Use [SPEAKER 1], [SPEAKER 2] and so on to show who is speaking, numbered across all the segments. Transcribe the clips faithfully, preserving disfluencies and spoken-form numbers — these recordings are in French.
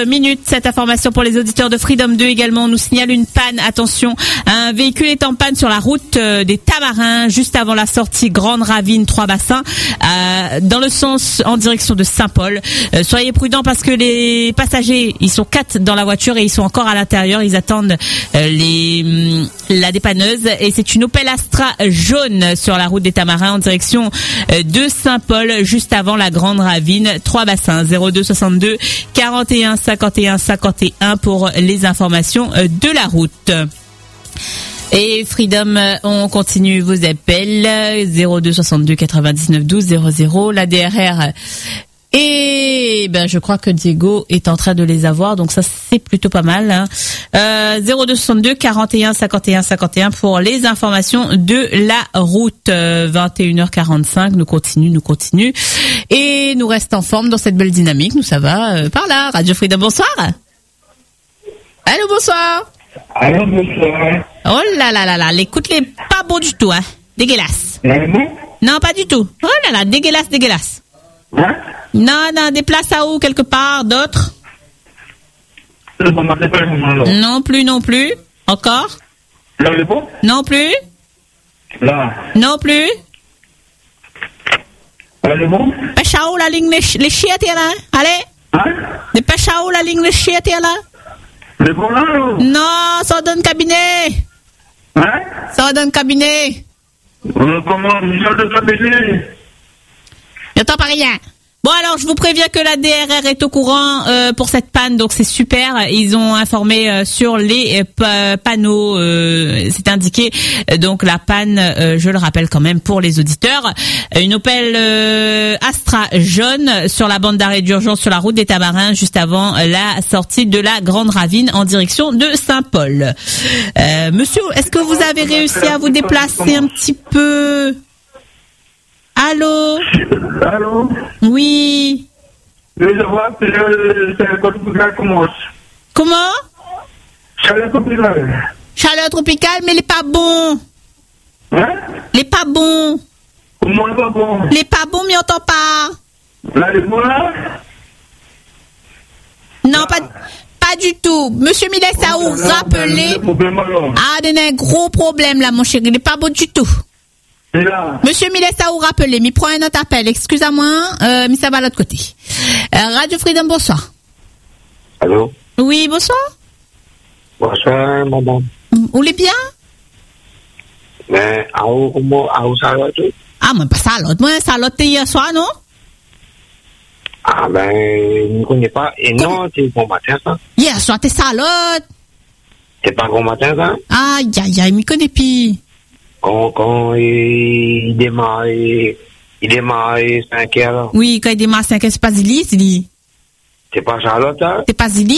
[SPEAKER 1] minutes. Cette information pour les auditeurs de Freedom deux également. On nous signale une panne. Attention, un véhicule est en panne sur la route euh, des Tamarins, juste avant la sortie Grande Ravine trois bassins, euh, dans le sens en direction de Saint-Paul. Euh, soyez prudents parce que les passagers, ils sont quatre dans la voiture et ils sont encore à l'intérieur. Ils attendent euh, les la dépanneuse et c'est une Opel Astra jaune sur la route des Tamarins en direction euh, de Saint-Paul, juste avant la Grande Ravine trois bassins. zéro deux soixante-deux quarante et un cinquante et un cinquante et un pour les informations de la route. Et Freedom, on continue vos appels. zéro deux soixante-deux quatre-vingt-dix-neuf douze zéro zéro. La D R R. Et ben je crois que Diego est en train de les avoir, donc ça c'est plutôt pas mal. Hein. Euh, zéro deux soixante-deux quarante et un cinquante et un cinquante et un pour les informations de la route. Euh, vingt et une heures quarante-cinq, nous continue, nous continue. Et nous reste en forme dans cette belle dynamique, nous ça va euh, par là. Radio Freedom, bonsoir. Allô, bonsoir.
[SPEAKER 2] Allô, bonsoir.
[SPEAKER 1] Oh là là là là, l'écoute les pas bon du tout, hein. Dégueulasse.
[SPEAKER 2] Non,
[SPEAKER 1] non, pas du tout. Oh là là, dégueulasse, dégueulasse.
[SPEAKER 2] Hein?
[SPEAKER 1] Non, non, des places à où, quelque part, d'autres? Non plus, non plus. Encore?
[SPEAKER 2] Là, le bon?
[SPEAKER 1] Non plus.
[SPEAKER 2] Là.
[SPEAKER 1] Non plus.
[SPEAKER 2] Là, le bon?
[SPEAKER 1] Pêche à où la ligne, les, les chiottes, là? Allez.
[SPEAKER 2] Hein?
[SPEAKER 1] Des pêches à où la ligne, les chiottes, là?
[SPEAKER 2] Le bon, là?
[SPEAKER 1] Non, ça donne cabinet.
[SPEAKER 2] Hein?
[SPEAKER 1] Ça donne cabinet.
[SPEAKER 2] Euh, comment? Ça donne cabinet?
[SPEAKER 1] J'entends pas rien. Bon, alors, je vous préviens que la D R R est au courant euh, pour cette panne, donc c'est super. Ils ont informé euh, sur les euh, p- panneaux, euh, c'est indiqué. Donc la panne, euh, je le rappelle quand même pour les auditeurs, une Opel euh, Astra jaune sur la bande d'arrêt d'urgence sur la route des Tamarins, juste avant la sortie de la Grande Ravine en direction de Saint-Paul. Euh, monsieur, est-ce que vous avez réussi à vous déplacer un petit peu? Allô?
[SPEAKER 2] Allô?
[SPEAKER 1] Oui.
[SPEAKER 2] Je vois que c'est le tropical commence.
[SPEAKER 1] Comment?
[SPEAKER 2] Chaleur tropicale.
[SPEAKER 1] Chaleur tropicale, mais il n'est pas bon.
[SPEAKER 2] Hein?
[SPEAKER 1] Il n'est pas bon.
[SPEAKER 2] Comment il n'est pas bon?
[SPEAKER 1] Il n'est pas bon, mais on n'entend pas.
[SPEAKER 2] Là, le bon là?
[SPEAKER 1] Non, pas, pas du tout. Monsieur Millet, ça vous rappelez? Ah, il y a un gros problème là, mon chéri. Il n'est pas bon du tout.
[SPEAKER 2] Là.
[SPEAKER 1] Monsieur Millet, ça vous rappelez, mais prends un autre appel. Excusez-moi, euh, mais ça va de l'autre côté. Euh, Radio Freedom, bonsoir.
[SPEAKER 2] Allô?
[SPEAKER 1] Oui, bonsoir.
[SPEAKER 2] Bonsoir, maman.
[SPEAKER 1] Vous l'êtes bien?
[SPEAKER 2] Mais, à où, comment, à où ça va tout?
[SPEAKER 1] Ah, moi, pas salote. Moi, salote hier soir, non?
[SPEAKER 2] Ah, ben, je ne connais pas. Et non, c'est bon matin, ça?
[SPEAKER 1] Hier soir, t'es salote.
[SPEAKER 2] C'est pas bon matin, ça?
[SPEAKER 1] Aïe, aïe, aïe, m'y connais plus.
[SPEAKER 2] Quand, quand il démarre, il démarre cinq heures.
[SPEAKER 1] Oui, quand il démarre cinq heures, c'est pas Zili, Zili.
[SPEAKER 2] C'est pas Charlotte, hein?
[SPEAKER 1] T'es pas Zili?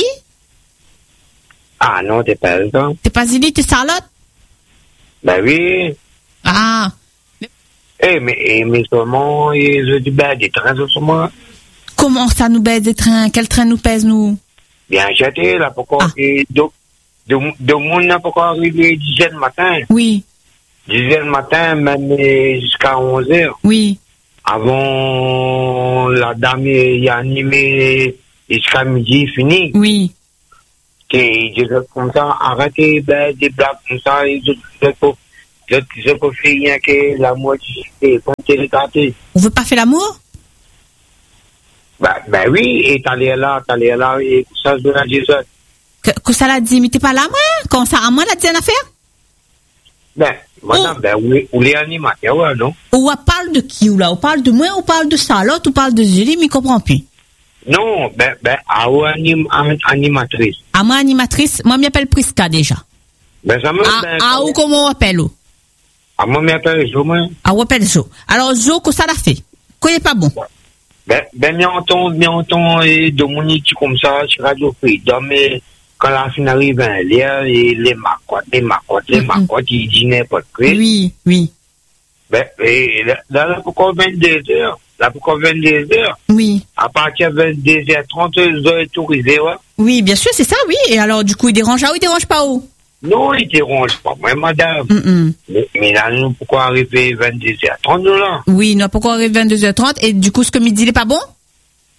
[SPEAKER 2] Ah non, t'es pas elle, ça.
[SPEAKER 1] T'es pas Zili, t'es Charlotte?
[SPEAKER 2] Ben oui.
[SPEAKER 1] Ah.
[SPEAKER 2] Eh, mais, eh, mais seulement, ils ont dit, ben, des trains sur moi.
[SPEAKER 1] Comment ça nous baisse des trains? Quel train nous pèse, nous?
[SPEAKER 2] Bien jeté, là, pourquoi? Ah. Et de, de, de monde, là, pourquoi arriver dix heures le matin?
[SPEAKER 1] Oui.
[SPEAKER 2] dix heures le matin, même jusqu'à onze heures.
[SPEAKER 1] Oui.
[SPEAKER 2] Avant, la dame, il a animé jusqu'à midi, fini.
[SPEAKER 1] Oui.
[SPEAKER 2] Et je dis comme ça, arrêtez ben, des blagues comme ça, et je ne peux faire rien que la moitié, quand tu es gâté.
[SPEAKER 1] On veut pas faire l'amour?
[SPEAKER 2] Ben, ben oui, et t'allais là, t'allais là, et ça, je l'ai dit ça.
[SPEAKER 1] Que, que ça l'a dit, mais t'es pas là, moi? Quand ça, à moi, l'a dit une affaire?
[SPEAKER 2] Ben, madame, oh. Ben, où est l'animateur, ouais, non?
[SPEAKER 1] Ou on parle de qui, ou là? On parle de moi, on parle de Charlotte, on parle de Julie, mais je comprends plus.
[SPEAKER 2] Non, ben, ben, à où anim, animatrice?
[SPEAKER 1] À moi, animatrice, moi, je m'appelle Prisca, déjà.
[SPEAKER 2] Ben, ça me,
[SPEAKER 1] à,
[SPEAKER 2] ben,
[SPEAKER 1] à où, comment on appelle, ou?
[SPEAKER 2] À moi, je m'appelle Jo, moi.
[SPEAKER 1] À où appelle Jo? Alors, Jo, que ça l'a fait? Quoi, il est pas bon?
[SPEAKER 2] Ben, ben, mais entend, mais entend, et Dominique, comme ça, sur Radio Freedom, mais, quand la fin arrive, hein, les, les macottes, les macottes, les mm-hmm. macottes, ils disent n'importe quoi.
[SPEAKER 1] Oui, oui.
[SPEAKER 2] Ben, et là, là, pourquoi vingt-deux heures? Là, pourquoi vingt-deux heures?
[SPEAKER 1] Oui.
[SPEAKER 2] À partir de vingt-deux heures trente, ils ont autorisé, ouais.
[SPEAKER 1] Oui, bien sûr, c'est ça, oui. Et alors, du coup, il dérange à où, il dérange pas où?
[SPEAKER 2] Non, il dérange pas, moi, madame.
[SPEAKER 1] Mm-mm.
[SPEAKER 2] Mais, mais là, nous, pourquoi arriver vingt-deux heures trente, là?
[SPEAKER 1] Oui, non, pourquoi arriver vingt-deux heures trente? Et du coup, ce que midi, il est pas bon?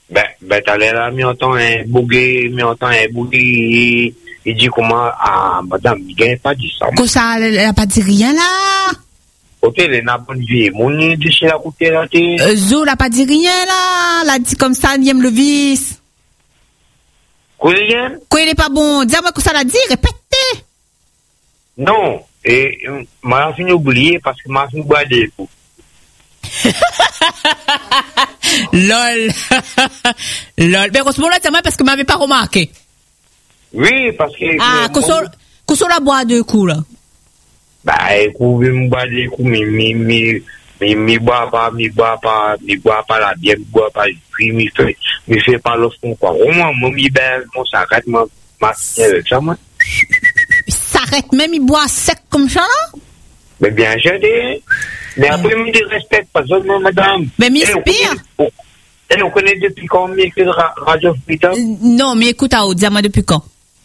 [SPEAKER 2] Ben, ben, t'as l'air là, mais entend un bouguet, mais entend un bouguet, il dit comment, ah, madame, il gagne pas dit ça.
[SPEAKER 1] Comme ça, elle n'a pas dit rien là.
[SPEAKER 2] Côté, elle n'a pas dit, mon nez, de chez la côté, là, t'es.
[SPEAKER 1] Euh, Zo, elle n'a pas dit rien là. Elle a dit comme ça, elle aime le vice.
[SPEAKER 2] Quoi, il y a?
[SPEAKER 1] Quoi, il est pas bon. Dis-moi que ça l'a dit, répétez.
[SPEAKER 2] Non, et, euh, m'a fini oublier parce que m'a fini boire des coups.
[SPEAKER 1] Lol. Lol. Mais Cosmo là, c'est moi parce que m'avait pas remarqué.
[SPEAKER 2] Oui, parce que.
[SPEAKER 1] Ah, Cosmo la boit deux coups là.
[SPEAKER 2] Bah, écoute, me boire des coups, mais, mais, mais, mais, mais, bois pas, mais, bois pas, mais, bois pas la bière, me bois pas, puis, me fait, me fait pas le fond, quoi. Au moins, moi, me ben, mon s'arrête, ma, ma, avec ça, moi.
[SPEAKER 1] Il s'arrête même, il boit sec comme ça là?
[SPEAKER 2] Mais bien, j'ai dit. Mais après, me dit respecte pas seulement, madame.
[SPEAKER 1] Mais m'inspire.
[SPEAKER 2] Et on connaît depuis combien que Radio Freedom?
[SPEAKER 1] Non, mais écoute, à dis-moi depuis quand?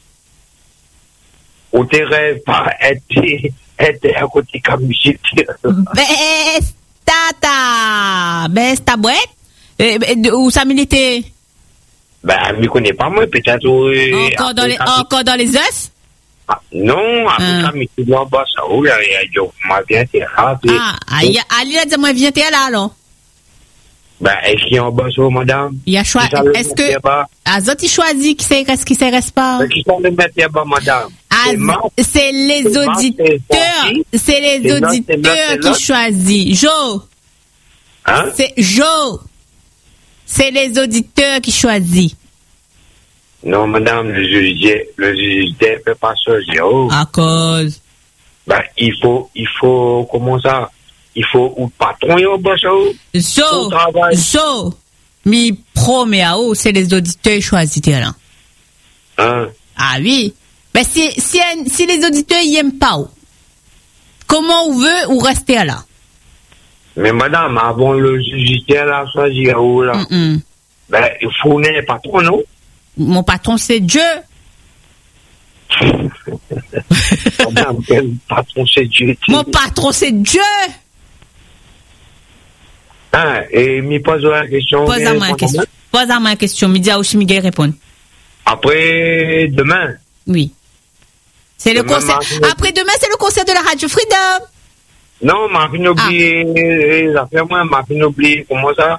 [SPEAKER 2] On te rêve pas être, être à côté comme musique.
[SPEAKER 1] Best tata, best ta boîte, où ça militait?
[SPEAKER 2] Ben, je ne connais pas moi, peut-être. Euh,
[SPEAKER 1] encore, dans les, encore dans les os?
[SPEAKER 2] Ah, non, après
[SPEAKER 1] ah.
[SPEAKER 2] ça, mais tu dois bas ça, oh, il y a dit, moi, viens, t'es rappelé.
[SPEAKER 1] Ah, Ali a dit, moi, viens, t'es là, alors.
[SPEAKER 2] Ben, est-ce qu'il y a un bas ça, madame?
[SPEAKER 1] Il a choisi, est-ce que, Azot, il choisit qui c'est, qu'est-ce qui s'est reste pas?
[SPEAKER 2] Ben, qui sont les mettre là-bas, madame?
[SPEAKER 1] C'est les auditeurs, c'est les auditeurs qui choisissent. Jo.
[SPEAKER 2] Hein?
[SPEAKER 1] C'est Jo. C'est les auditeurs qui choisissent.
[SPEAKER 2] Non, madame, le juge, le juge ne peut pas choisir. Oh.
[SPEAKER 1] À cause.
[SPEAKER 2] Ben, il faut, il faut, comment ça? Il faut, ou patron, il y a un boss, oh.
[SPEAKER 1] Jo. Jo. Mi promet à vous, c'est les auditeurs qui choisissent, là.
[SPEAKER 2] Hein?
[SPEAKER 1] Ah oui. Mais si, si, si les auditeurs n'aiment pas, comment on veut ou rester là?
[SPEAKER 2] Mais madame, avant le juge, là, choisir, oh, là. Mm -mm. Ben, il faut un patron, non?
[SPEAKER 1] Mon patron, c'est Dieu.
[SPEAKER 2] Madame, quel patron, c'est Dieu?
[SPEAKER 1] Mon patron, c'est Dieu.
[SPEAKER 2] Ah, et me pose la question.
[SPEAKER 1] Pose-moi la question. Pose-moi la question. Me dis à où Miguel répond.
[SPEAKER 2] Après demain.
[SPEAKER 1] Oui. C'est le concert. Après demain, c'est le concert de la Radio Freedom.
[SPEAKER 2] Non, m'a fini oublier les affaires, moi, m'a fini oublier comment ça.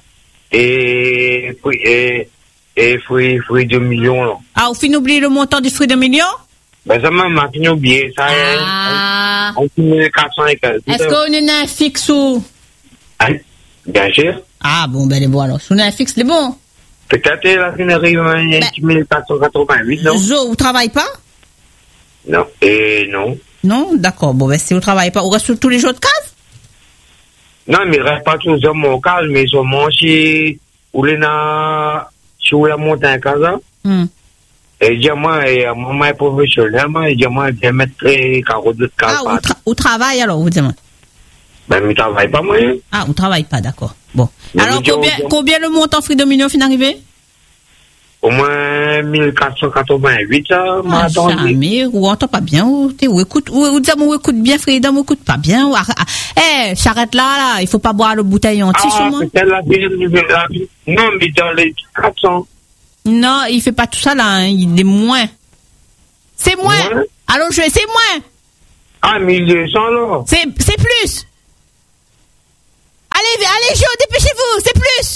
[SPEAKER 2] Et, et, et, fruit, fruit de millions, là.
[SPEAKER 1] Ah, au fin oublier le montant du fruit de millions?
[SPEAKER 2] Ben, ça m'a fini oublier, ça.
[SPEAKER 1] Ah.
[SPEAKER 2] On finit quatre cents et quelques.
[SPEAKER 1] Est-ce qu'on est un fixe ou?
[SPEAKER 2] Ah, bien sûr.
[SPEAKER 1] Ah, bon, ben, les bon, alors. Si on est un fixe, les bon.
[SPEAKER 2] Peut-être la fin arrive à mille quatre cent quatre-vingt-huit, non?
[SPEAKER 1] Jo, vous travaillez pas?
[SPEAKER 2] Non, et non.
[SPEAKER 1] Non, d'accord. Bon, ben, si vous travaillez pas, vous restez sur tous les jours de case?
[SPEAKER 2] Non, mais il reste pas tous sur mon case, mais sur mon, si, où les na, si où la montagne casa. Hmm. Et dis moi, et maman est professionnelle, moi, et dis moi, je vais mettre carreau de case.
[SPEAKER 1] Ah, vous travaillez alors, vous dites-moi?
[SPEAKER 2] Ben, mais travaille pas, moi.
[SPEAKER 1] Ah, vous travaillez pas, d'accord. Bon. Mais alors, combien, combien le montant fruit de millions fin d'arriver?
[SPEAKER 2] Au moins mille quatre cent quatre-vingt-huit, ça, m'a attendu.
[SPEAKER 1] Mais, ou entend pas bien, ou, ou écoute, ou, ou, ou écoute bien, Freedom, ou écoute pas bien, ou, eh, j'arrête là, là, il faut pas boire le bouteille entier,
[SPEAKER 2] ah,
[SPEAKER 1] chez moi.
[SPEAKER 2] C'est la vie, non, mais dans les quatre cents.
[SPEAKER 1] Non, il fait pas tout ça, là, hein, il est moins. C'est moins. moins. Alors, je, c'est moins.
[SPEAKER 2] Ah, mille deux cents, là.
[SPEAKER 1] C'est, c'est plus. Allez, allez, Jo, dépêchez-vous, c'est plus.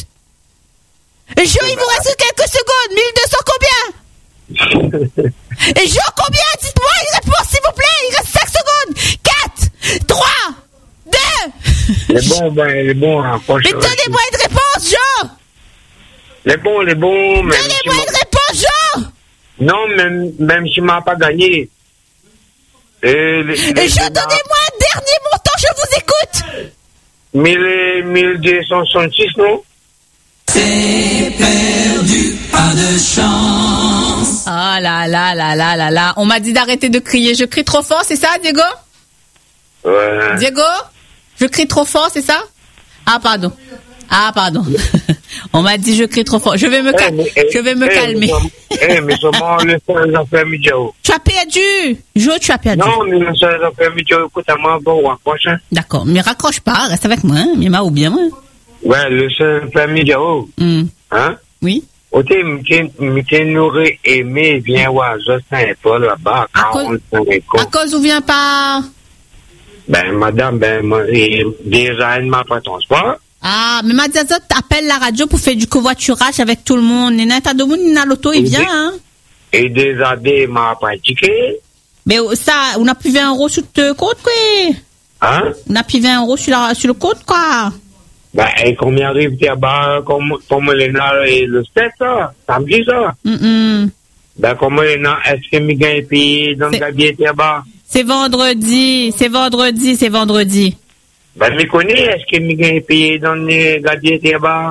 [SPEAKER 1] Jo, il vous reste quelques secondes. mille deux cents combien? Et Jo, combien? Dites-moi une réponse, s'il vous plaît. Il reste cinq secondes. quatre, trois, deux.
[SPEAKER 2] Les bons, ben, les bons, approche.
[SPEAKER 1] Mais donnez-moi une réponse, Jo.
[SPEAKER 2] Les bons, les bons.
[SPEAKER 1] Donnez-moi une réponse, Jo.
[SPEAKER 2] Non, même, même si je m'as pas gagné.
[SPEAKER 1] Et, les, les, Et Jo, donnez-moi un dernier montant, je vous écoute.
[SPEAKER 2] mille deux cent soixante-six, non?
[SPEAKER 3] C'est perdu, pas de chance.
[SPEAKER 1] Ah là là là là là là. On m'a dit d'arrêter de crier. Je crie trop fort, c'est ça, Diego?
[SPEAKER 2] Ouais.
[SPEAKER 1] Diego? Je crie trop fort, c'est ça? Ah, pardon. Ah, pardon. On m'a dit je crie trop fort. Je vais me, cal- hey, mais, je vais me hey, calmer.
[SPEAKER 2] Eh, mais comment le seul affaire midi?
[SPEAKER 1] Tu as perdu. Jo, tu as perdu.
[SPEAKER 2] Non, mais le seul affaire midi, écoute, à moi, bon, raccroche.
[SPEAKER 1] D'accord, mais raccroche. raccroche pas, reste avec moi, hein, Mima ou bien moi.
[SPEAKER 2] Ouais, le seul permis de haut.
[SPEAKER 1] Mm.
[SPEAKER 2] Hein?
[SPEAKER 1] Oui.
[SPEAKER 2] Ok, m'était nourri aimé, viens voir, je sais pas là-bas, quarante-cinq ans.
[SPEAKER 1] À cause où vient pas?
[SPEAKER 2] Ben, madame, ben, moi, déjà, elle m'a pas transport.
[SPEAKER 1] Ah, mais ma Diazot appelle la radio pour faire du covoiturage avec tout le monde. Nena, t'as de monde, Nena, l'auto, il vient, hein.
[SPEAKER 2] Et déjà, il m'a pratiqué.
[SPEAKER 1] Mais ça, on a plus vingt euros sur le compte, quoi.
[SPEAKER 2] Hein?
[SPEAKER 1] On a plus vingt euros sur, la, sur le compte, quoi.
[SPEAKER 2] Ben, et combien arrive là-bas, comme, comme les nains et le sept, ça? Samedi, ça?
[SPEAKER 1] Mm -mm.
[SPEAKER 2] Ben, comment les nains, est-ce que mes gars payé dans le gabier là-bas?
[SPEAKER 1] C'est vendredi, c'est vendredi, c'est vendredi.
[SPEAKER 2] Ben, je connais, est-ce que mes gars payé dans le gabier là-bas?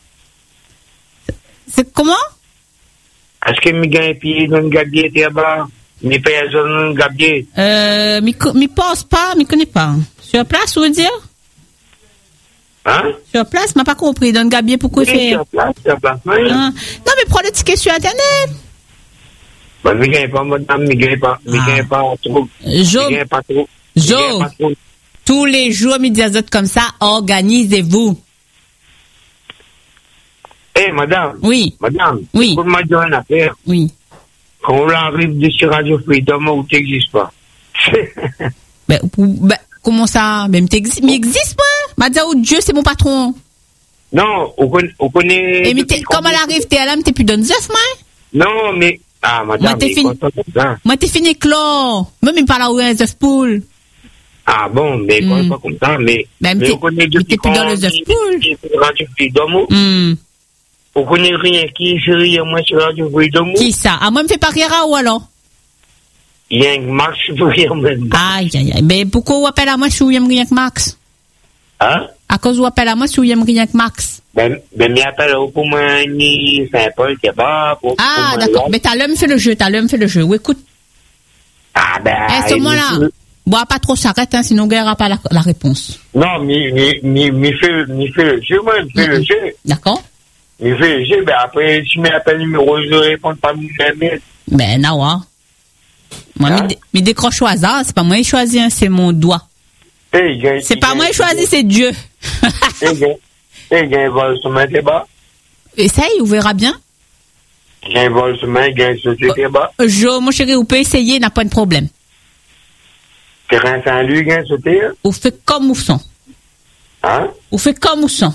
[SPEAKER 1] C'est comment?
[SPEAKER 2] Est-ce que mes gars payé dans le gabier là-bas? Mes payés dans le gabier?
[SPEAKER 1] Euh, mi pense pas, mi connais pas. Sur place, vous dire?
[SPEAKER 2] Hein?
[SPEAKER 1] Sur place, m'a pas compris. Dans le gabier, pourquoi
[SPEAKER 2] oui,
[SPEAKER 1] faire?
[SPEAKER 2] Sur place, sur place, oui.
[SPEAKER 1] Ah. Non, mais prends le ticket sur Internet.
[SPEAKER 2] Ben, je ne gagne pas, madame, je ne gagne pas, je ne gagne pas trop.
[SPEAKER 1] Jo,
[SPEAKER 2] je gagne pas trop.
[SPEAKER 1] Jo, tous les jours, midi à comme ça, organisez-vous.
[SPEAKER 2] Eh, hey, madame.
[SPEAKER 1] Oui.
[SPEAKER 2] Madame.
[SPEAKER 1] Oui.
[SPEAKER 2] Pour me dire une affaire.
[SPEAKER 1] Oui.
[SPEAKER 2] Quand on arrive de sur Radio Freedom, où tu n'existes pas.
[SPEAKER 1] ben, ben, comment ça? Ben, t'existes, mais existe pas? M'a dit, oh Dieu, c'est mon patron.
[SPEAKER 2] Non, on connaît, on connaît.
[SPEAKER 1] Et mais comment elle arrive, t'es à l'âme, t'es plus dans le neuf, moi?
[SPEAKER 2] Non, mais, ah, madame,
[SPEAKER 1] moi, t'es fini, moi, t'es fini, Clore. Même, il parle à où un œuf poule.
[SPEAKER 2] Ah, bon, mais, mm. pas comme ça, mais,
[SPEAKER 1] ben,
[SPEAKER 2] mais on connaît
[SPEAKER 1] depuis t'es plus dans le œuf poule.
[SPEAKER 2] Radio Freedom,
[SPEAKER 1] mm.
[SPEAKER 2] on connaît rien qui fait rire, moi, sur Radio Freedom.
[SPEAKER 1] Qui ça? Ah, moi, me fait pas rire à où, alors?
[SPEAKER 2] Il y a un Max pour rire, même.
[SPEAKER 1] Aïe, aïe, aïe. Mais pourquoi vous appelez à moi si vous aimez rien que Max?
[SPEAKER 2] Hein?
[SPEAKER 1] À cause vous appelez à moi si vous aimez rien que Max?
[SPEAKER 2] Ben, ben, mais appelle pour moi, ni Saint-Paul, qui est pas, pour,
[SPEAKER 1] ah, d'accord. Mais t'as l'homme fait le jeu, t'as l'homme fait le jeu. Oui, écoute.
[SPEAKER 2] Ah, ben.
[SPEAKER 1] À ce moment-là, bois pas trop s'arrête, hein, sinon on gagnera pas la, la réponse.
[SPEAKER 2] Non, mais, mais, mais, mais fait, mais fait le jeu, moi, mais fait mm-hmm. le jeu.
[SPEAKER 1] D'accord.
[SPEAKER 2] Mais fait le jeu, ben, après, si je m'appelle numéro, je réponds pas mon mail.
[SPEAKER 1] Ben, non, hein. Moi, hein? Mais décroche au hasard, c'est pas moi qui choisis, hein, c'est mon doigt.
[SPEAKER 2] Hey,
[SPEAKER 1] c'est pas moi qui choisis, c'est Dieu.
[SPEAKER 2] Et il y a un vol sur main là-bas.
[SPEAKER 1] Essaye, on verra bien.
[SPEAKER 2] Il y a un vol sur main, il y a un société là-bas.
[SPEAKER 1] Je, mon chéri, vous pouvez essayer, n'a pas de problème.
[SPEAKER 2] Terrain Saint-Luc, il y a un sauté.
[SPEAKER 1] Vous faites comme vous sent.
[SPEAKER 2] Hein?
[SPEAKER 1] Vous faites comme vous sent.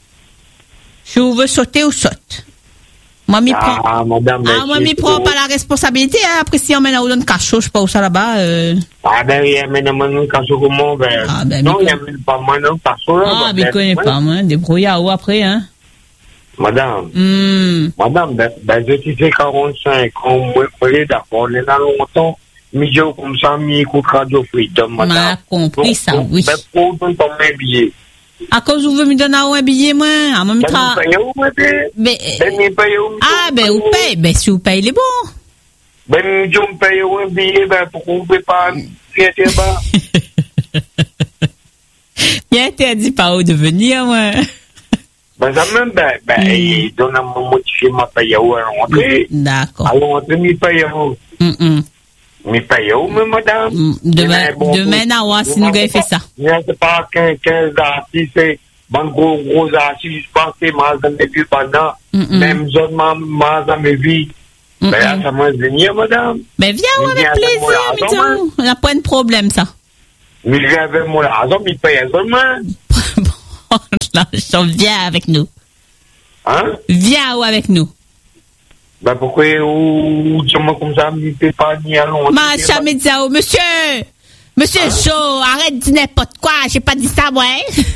[SPEAKER 1] Si vous voulez sauter, vous saute. Moi, m'y prends.
[SPEAKER 2] Ah, madame.
[SPEAKER 1] Ah, moi, m'y prends pas la responsabilité, hein. Après, si on mène à Oudon Cachot, je sais pas où ça là-bas, euh.
[SPEAKER 2] Ah, ben, il y a un Oudon Cachot comment, ben.
[SPEAKER 1] Ah, ben,
[SPEAKER 2] non, il y a même pas moi, non, Cachot, là.
[SPEAKER 1] Ah, mais je connais pas, moi. Débrouillard après, hein.
[SPEAKER 2] Madame.
[SPEAKER 1] Hmm.
[SPEAKER 2] Madame, ben, ben, je suis fait quarante-cinq ans, moi, je d'accord, on est là longtemps, mais j'ai comme ça, mis écoute Radio Freedom, madame.
[SPEAKER 1] M'a compris ça, oui.
[SPEAKER 2] Ben, pour donner pas mes billets.
[SPEAKER 1] À cause où vous me donnez un billet, moi, à mon mitra.
[SPEAKER 2] Ben, vous payez où,
[SPEAKER 1] mais,
[SPEAKER 2] ben, payez où,
[SPEAKER 1] ah, ben, vous payez, ben, si vous payez les bons.
[SPEAKER 2] Ben, je me paye un billet, ben, pourquoi vous ne pouvez pas faire bas?
[SPEAKER 1] Il a interdit pas où de venir, moi.
[SPEAKER 2] Ben, ça même, ben, ben, mm. il donne à me modifier ma paye à l'entrée.
[SPEAKER 1] D'accord.
[SPEAKER 2] À l'entrée, mi paye où?
[SPEAKER 1] Hum,
[SPEAKER 2] mi paye où, madame?
[SPEAKER 1] Demain, demain, à voir si nous avons fait ça.
[SPEAKER 2] C'est pas quinze artistes, c'est bon gros, gros artistes, je pense que moi, j'en ai vu pendant, même zone, moi, j'en ai vu. Ben, là, ça m'a venir, madame.
[SPEAKER 1] Ben, viens, avec plaisir, mais on n'a pas de problème, ça.
[SPEAKER 2] Mais je viens avec mon argent, mais il paye seulement.
[SPEAKER 1] L'argent, viens avec nous.
[SPEAKER 2] Hein?
[SPEAKER 1] Viens ou avec nous.
[SPEAKER 2] Ben, pourquoi, ou, tu m'as comme ça, il ne pas ni à l'entrée.
[SPEAKER 1] Ma chamédiao, monsieur! Monsieur hein? Chaud, arrête de dire n'importe quoi, j'ai pas dit ça, moi.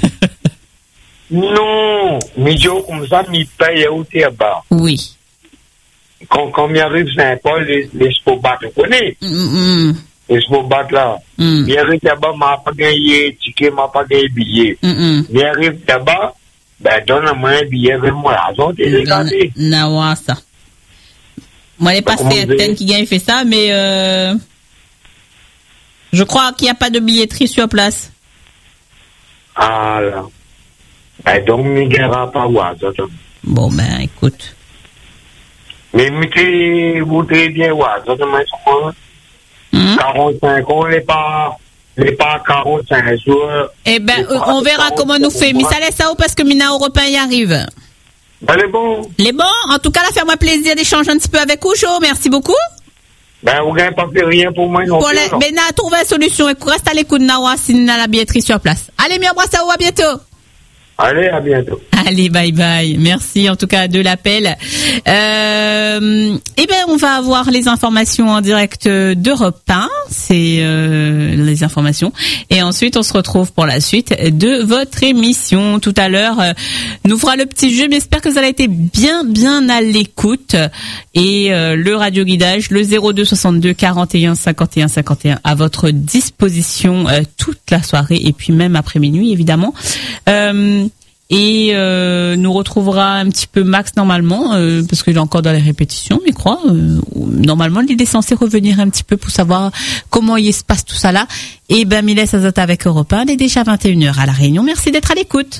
[SPEAKER 2] Non, mais je comme ça, il paye où t'es bas.
[SPEAKER 1] Oui.
[SPEAKER 2] Quand, quand il arrive Saint-Paul, les, les spots-bats, tu connais?
[SPEAKER 1] Mm -mm.
[SPEAKER 2] Les spots-bats là. Mm. Il arrive là-bas, m'a pas gagné ticket, m'a pas gagné billet. Mm -mm. Il arrive là-bas, ben, donne-moi un billet avec moi, l'argent, t'es regardé.
[SPEAKER 1] Non, ça. Moi, je n'ai pas certaine qui gagne fait ça, mais euh, je crois qu'il n'y a pas de billetterie sur place.
[SPEAKER 2] Ah là. Ben, donc, il n'y aura pas voir ça.
[SPEAKER 1] Bon, ben, écoute.
[SPEAKER 2] Mais, mais vous voudrez bien voir ça, hum? quarante-cinq ans, les pas, les pas quarante-cinq jours.
[SPEAKER 1] Eh ben, on verra comment nous fait. Mais ça laisse ça où parce que Mina Européen y arrive.
[SPEAKER 2] Ben, les bons.
[SPEAKER 1] Les bons. En tout cas, là, fait-moi plaisir d'échanger un petit peu avec Oucho. Merci beaucoup.
[SPEAKER 2] Ben, vous n'avez pas fait rien pour moi non
[SPEAKER 1] pour
[SPEAKER 2] plus.
[SPEAKER 1] Les, mais n'a trouvé une solution. Et reste à l'écoute, Nawa, si n'a la billetterie sur place. Allez, mi embrasse à vous, à bientôt.
[SPEAKER 2] Allez, à bientôt.
[SPEAKER 1] Allez, bye bye. Merci en tout cas de l'appel. Euh, eh ben, on va avoir les informations en direct d'Europe un. C'est euh, les informations. Et ensuite, on se retrouve pour la suite de votre émission. Tout à l'heure, euh, nous fera le petit jeu. Mais j'espère que vous avez été bien, bien à l'écoute. Et euh, le radio guidage, le zéro deux soixante-deux quarante et un cinquante et un cinquante et un à votre disposition euh, toute la soirée et puis même après minuit, évidemment. Euh, Et euh, nous retrouvera un petit peu Max normalement, euh, parce qu'il est encore dans les répétitions, mais je crois. Euh, normalement, il est censé revenir un petit peu pour savoir comment il se passe tout ça là. Et ben, Mylès Azota avec Europe un, il est déjà vingt et une heures à La Réunion. Merci d'être à l'écoute.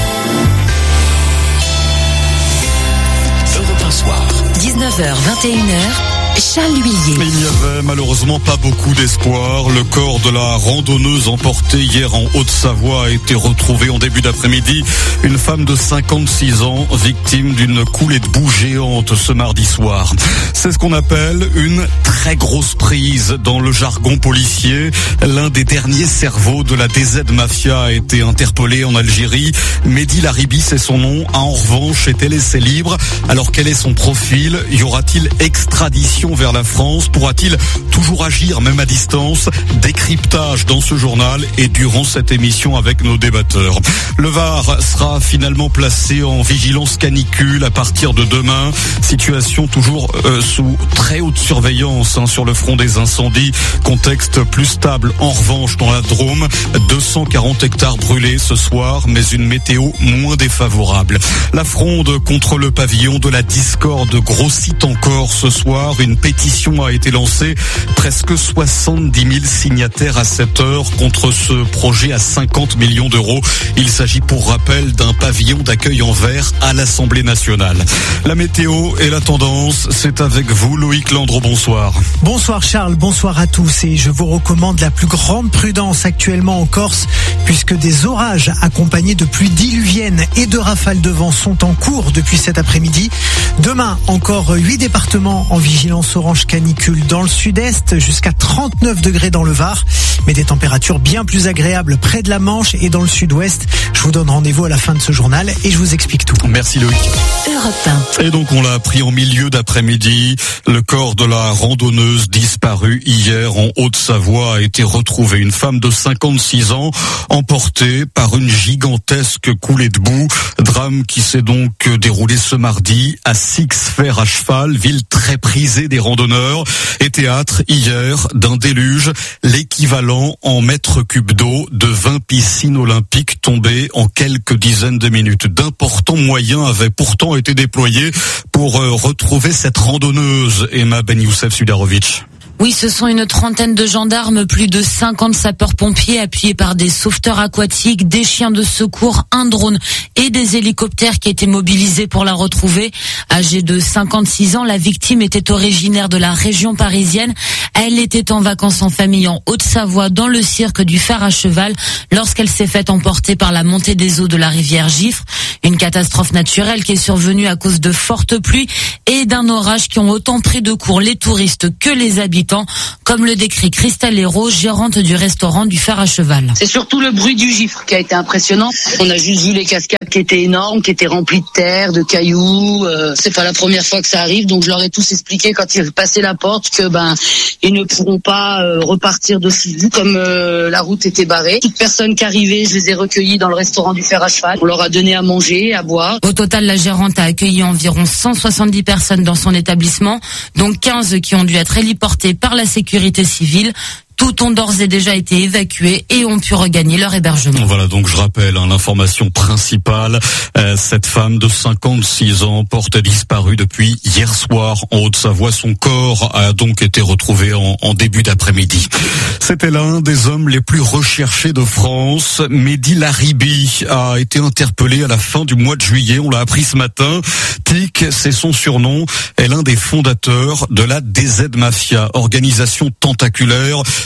[SPEAKER 4] Europe un soir. dix-neuf heures, vingt et une heures. Charles Huillier.
[SPEAKER 5] Il n'y avait malheureusement pas beaucoup d'espoir. Le corps de la randonneuse emportée hier en Haute-Savoie a été retrouvé en début d'après-midi. Une femme de cinquante-six ans, victime d'une coulée de boue géante ce mardi soir. C'est ce qu'on appelle une très grosse prise dans le jargon policier. L'un des derniers cerveaux de la D Z Mafia a été interpellé en Algérie. Mehdi Laribi, c'est son nom, a en revanche été laissé libre. Alors quel est son profil? Y aura-t-il extradition vers la France? Pourra-t-il toujours agir, même à distance? Décryptage dans ce journal et durant cette émission avec nos débatteurs. Le Var sera finalement placé en vigilance canicule à partir de demain. Situation toujours euh, sous très haute surveillance hein, sur le front des incendies. Contexte plus stable en revanche dans la Drôme. deux cent quarante hectares brûlés ce soir, mais une météo moins défavorable. La fronde contre le pavillon de la discorde grossit encore ce soir. Une pétition a été lancée. Presque soixante-dix mille signataires à cette heure contre ce projet à cinquante millions d'euros. Il s'agit pour rappel d'un pavillon d'accueil en verre à l'Assemblée nationale. La météo et la tendance, c'est avec vous Loïc Landreau, bonsoir.
[SPEAKER 6] Bonsoir Charles, bonsoir à tous et je vous recommande la plus grande prudence actuellement en Corse puisque des orages accompagnés de pluies diluviennes et de rafales de vent sont en cours depuis cet après-midi. Demain, encore huit départements en vigilance orange canicule dans le sud-est, jusqu'à trente-neuf degrés dans le Var, mais des températures bien plus agréables près de la Manche et dans le sud-ouest. Je vous donne rendez-vous à la fin de ce journal et je vous explique tout.
[SPEAKER 5] Merci Loïc.
[SPEAKER 4] Europe un.
[SPEAKER 5] Et donc on l'a appris en milieu d'après-midi, le corps de la randonneuse disparue hier en Haute-Savoie a été retrouvé. Une femme de cinquante-six ans emportée par une gigantesque coulée de boue. Drame qui s'est donc déroulé ce mardi à Six-Fer à cheval, ville très prisée des randonneurs, et théâtre hier d'un déluge, l'équivalent en mètres cubes d'eau de vingt piscines olympiques tombées en quelques dizaines de minutes. D'importants moyens avaient pourtant été déployés pour retrouver cette randonneuse. Emma Ben Youssef Sudarovic.
[SPEAKER 7] Oui, ce sont une trentaine de gendarmes, plus de cinquante sapeurs-pompiers appuyés par des sauveteurs aquatiques, des chiens de secours, un drone et des hélicoptères qui étaient mobilisés pour la retrouver. Âgée de cinquante-six ans, la victime était originaire de la région parisienne. Elle était en vacances en famille en Haute-Savoie dans le cirque du Phare à cheval lorsqu'elle s'est faite emporter par la montée des eaux de la rivière Giffre. Une catastrophe naturelle qui est survenue à cause de fortes pluies et d'un orage qui ont autant pris de court les touristes que les habitants, comme le décrit Christelle Hérault, gérante du restaurant du Phare à cheval.
[SPEAKER 8] C'est surtout le bruit du gifre qui a été impressionnant. On a juste vu les cascades qui étaient énormes, qui étaient remplies de terre, de cailloux. Euh, c'est pas la première fois que ça arrive, donc je leur ai tous expliqué quand ils passaient la porte que ben ils ne pourront pas euh, repartir dessus comme euh, la route était barrée. Toute personne qui arrivait, je les ai recueillis dans le restaurant du Phare à cheval. On leur a donné à manger, à boire.
[SPEAKER 7] Au total, la gérante a accueilli environ cent soixante-dix personnes dans son établissement, dont quinze qui ont dû être héliportées par la sécurité civile. Tout ont d'ores et déjà été évacués et ont pu regagner leur hébergement.
[SPEAKER 5] Voilà, donc je rappelle hein, l'information principale. Euh, cette femme de cinquante-six ans portait disparue depuis hier soir en Haute-Savoie. Son corps a donc été retrouvé en, en début d'après-midi. C'était l'un des hommes les plus recherchés de France. Mehdi Laribi a été interpellé à la fin du mois de juillet. On l'a appris ce matin. Tic, c'est son surnom, est l'un des fondateurs de la D Z Mafia, organisation tentaculaire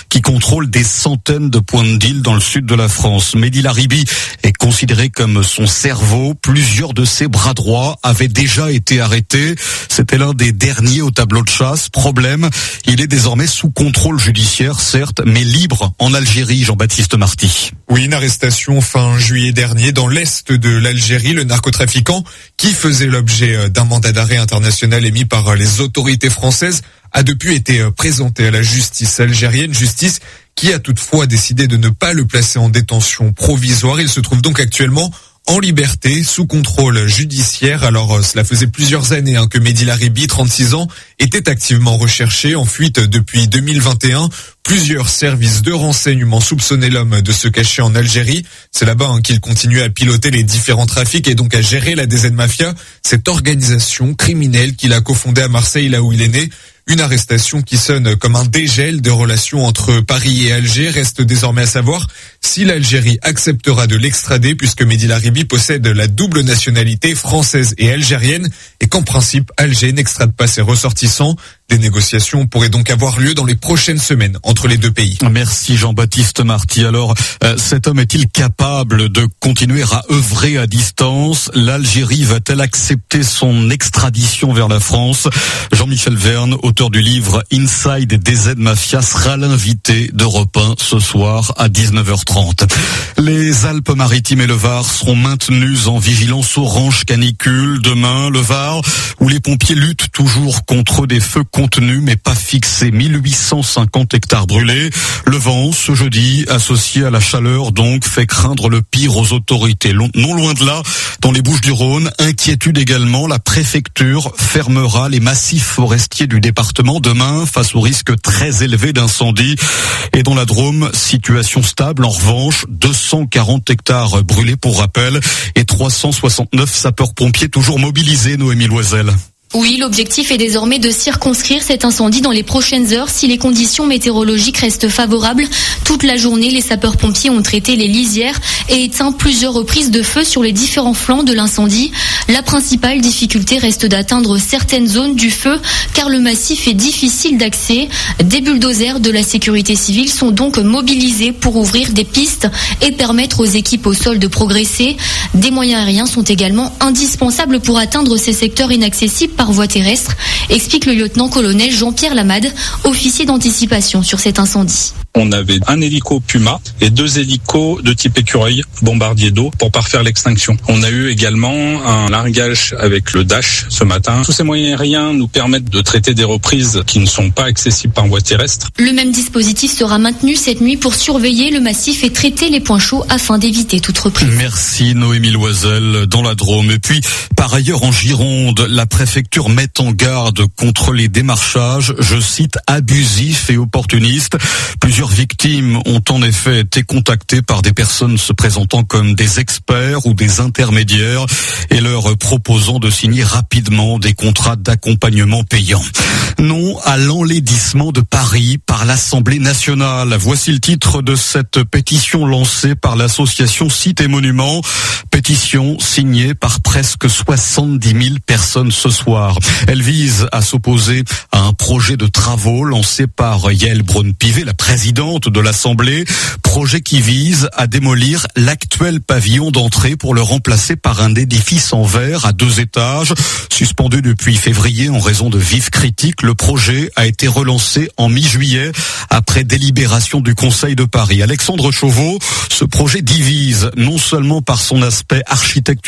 [SPEAKER 5] qui contrôle des centaines de points de deal dans le sud de la France. Mehdi Laribi est considéré comme son cerveau. Plusieurs de ses bras droits avaient déjà été arrêtés. C'était l'un des derniers au tableau de chasse. Problème, il est désormais sous contrôle judiciaire, certes, mais libre en Algérie, Jean-Baptiste Marty.
[SPEAKER 9] Oui, une arrestation fin juillet dernier dans l'est de l'Algérie. Le narcotrafiquant, qui faisait l'objet d'un mandat d'arrêt international émis par les autorités françaises, a depuis été présenté à la justice algérienne, justice qui a toutefois décidé de ne pas le placer en détention provisoire. Il se trouve donc actuellement en liberté, sous contrôle judiciaire. Alors, cela faisait plusieurs années hein, que Mehdi Laribi, trente-six ans, était activement recherché, en fuite depuis deux mille vingt et un. Plusieurs services de renseignement soupçonnaient l'homme de se cacher en Algérie. C'est là-bas hein, qu'il continue à piloter les différents trafics et donc à gérer la D Z Mafia, cette organisation criminelle qu'il a cofondée à Marseille, là où il est né. Une arrestation qui sonne comme un dégel des relations entre Paris et Alger. Reste désormais à savoir si l'Algérie acceptera de l'extrader, puisque Mehdi Laribi possède la double nationalité française et algérienne et qu'en principe, Alger n'extrade pas ses ressortissants. Des négociations pourraient donc avoir lieu dans les prochaines semaines entre les deux pays.
[SPEAKER 5] Merci Jean-Baptiste Marty. Alors, euh, cet homme est-il capable de continuer à œuvrer à distance? L'Algérie va-t-elle accepter son extradition vers la France? Jean-Michel Verne, auteur du livre Inside D Z Mafia, sera l'invité d'Europe un ce soir à dix-neuf heures trente. Les Alpes-Maritimes et le Var seront maintenus en vigilance orange canicule. Demain, le Var, où les pompiers luttent toujours contre des feux contenus mais pas fixés. mille huit cent cinquante hectares brûlés. Le vent, ce jeudi, associé à la chaleur, donc, fait craindre le pire aux autorités. Non loin de là, dans les Bouches-du-Rhône, inquiétude également. La préfecture fermera les massifs forestiers du département demain face au risque très élevé d'incendie. Et dans la Drôme, situation stable. En revanche, deux cent quarante hectares brûlés pour rappel et trois cent soixante-neuf sapeurs-pompiers toujours mobilisés, Noémie Loisel.
[SPEAKER 10] Oui, l'objectif est désormais de circonscrire cet incendie dans les prochaines heures si les conditions météorologiques restent favorables. Toute la journée, les sapeurs-pompiers ont traité les lisières et éteint plusieurs reprises de feu sur les différents flancs de l'incendie. La principale difficulté reste d'atteindre certaines zones du feu car le massif est difficile d'accès. Des bulldozers de la sécurité civile sont donc mobilisés pour ouvrir des pistes et permettre aux équipes au sol de progresser. Des moyens aériens sont également indispensables pour atteindre ces secteurs inaccessibles par voie terrestre, explique le lieutenant-colonel Jean-Pierre Lamade, officier d'anticipation sur cet incendie.
[SPEAKER 11] On avait un hélico Puma et deux hélicos de type écureuil, bombardier d'eau, pour parfaire l'extinction. On a eu également un largage avec le Dash ce matin. Tous ces moyens aériens nous permettent de traiter des reprises qui ne sont pas accessibles par voie terrestre.
[SPEAKER 10] Le même dispositif sera maintenu cette nuit pour surveiller le massif et traiter les points chauds afin d'éviter toute reprise.
[SPEAKER 5] Merci Noémie Loisel dans la Drôme. Et puis, par ailleurs en Gironde, la préfecture met en garde contre les démarchages, je cite, abusifs et opportunistes. Plusieurs victimes ont en effet été contactées par des personnes se présentant comme des experts ou des intermédiaires et leur proposant de signer rapidement des contrats d'accompagnement payants. Non à l'enlaidissement de Paris par l'Assemblée nationale. Voici le titre de cette pétition lancée par l'association Sites et Monuments. Pétition signée par presque soixante-dix mille personnes ce soir. Elle vise à s'opposer à un projet de travaux lancé par Yael Braun-Pivet, la présidente de l'Assemblée. Projet qui vise à démolir l'actuel pavillon d'entrée pour le remplacer par un édifice en verre à deux étages. Suspendu depuis février en raison de vives critiques, le projet a été relancé en mi-juillet après délibération du Conseil de Paris. Alexandre Chauveau, ce projet divise non seulement par son aspect architectural,